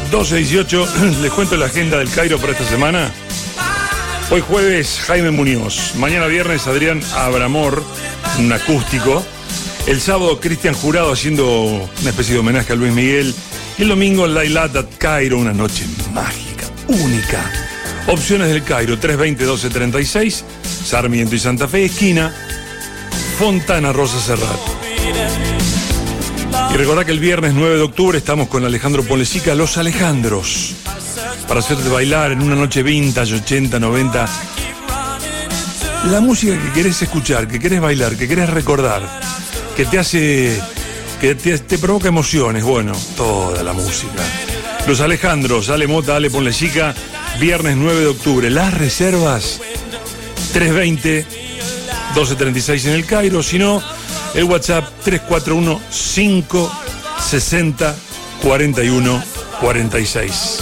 12:18, les cuento la agenda del Cairo para esta semana. Hoy jueves, Jaime Muñoz. Mañana viernes, Adrián Abramor, un acústico. El sábado, Cristian Jurado haciendo una especie de homenaje a Luis Miguel. Y el domingo, Lailat at Cairo, una noche mágica, única. Opciones del Cairo, 320-1236, Sarmiento y Santa Fe, esquina Fontana Rosa Serrat. Y recordá que el viernes 9 de octubre estamos con Alejandro Ponlecica, Los Alejandros, para hacerte bailar en una noche vintage, 80, 90. La música que querés escuchar, que querés bailar, que querés recordar, que te hace, que te provoca emociones, bueno, toda la música. Los Alejandros, Ale Mota, Ale Ponlecica, viernes 9 de octubre. Las reservas, 320-1236 en el Cairo, si no, el WhatsApp 341-560-4146.